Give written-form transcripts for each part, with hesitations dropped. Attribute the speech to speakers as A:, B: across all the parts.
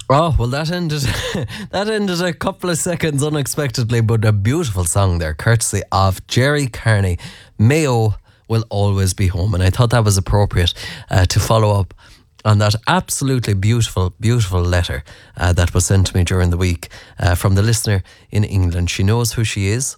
A: Oh, well, that ended that ended a couple of seconds unexpectedly, but a beautiful song there, courtesy of Jerry Carney. Mayo will always be home. And I thought that was appropriate to follow up on that absolutely beautiful, beautiful letter that was sent to me during the week from the listener in England. She knows who she is.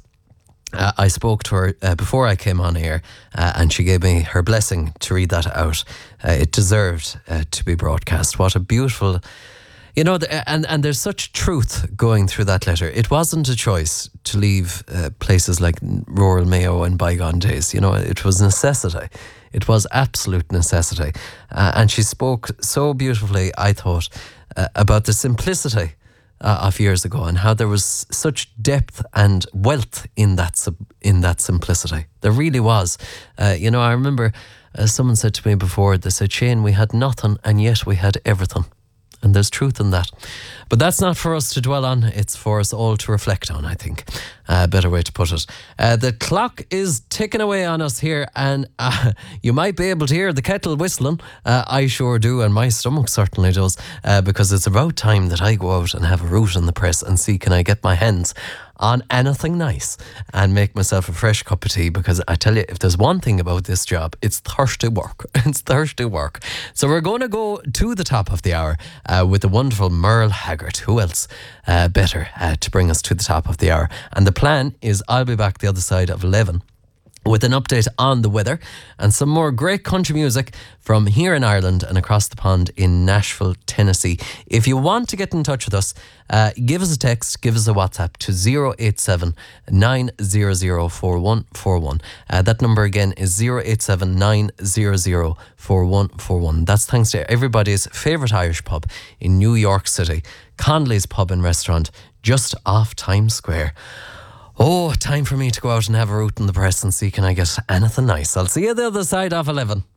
A: I spoke to her before I came on here, and she gave me her blessing to read that out. It deserved to be broadcast. What a beautiful... You know, and there's such truth going through that letter. It wasn't a choice to leave places like rural Mayo in bygone days. You know, it was necessity. It was absolute necessity. And she spoke so beautifully, I thought, about the simplicity of years ago and how there was such depth and wealth in that simplicity. There really was. You know, I remember someone said to me before, they said, Shane, we had nothing and yet we had everything. And there's truth in that. But that's not for us to dwell on. It's for us all to reflect on, I think. Better way to put it. The clock is ticking away on us here, and you might be able to hear the kettle whistling. I sure do, and my stomach certainly does, because it's about time that I go out and have a route in the press and see can I get my hands on anything nice and make myself a fresh cup of tea, because I tell you, if there's one thing about this job, it's thirsty work. It's thirsty work. So we're going to go to the top of the hour with the wonderful Merle Haggard. Who else better to bring us to the top of the hour? And the plan is I'll be back the other side of 11 with an update on the weather and some more great country music from here in Ireland and across the pond in Nashville, Tennessee. If you want to get in touch with us, give us a text, give us a WhatsApp to 087 900 4141. That number again is 087 900 4141. That's thanks to everybody's favourite Irish pub in New York City, Conley's Pub and Restaurant, just off Times Square. Oh, time for me to go out and have a route in the press and see can I get anything nice. I'll see you the other side of 11.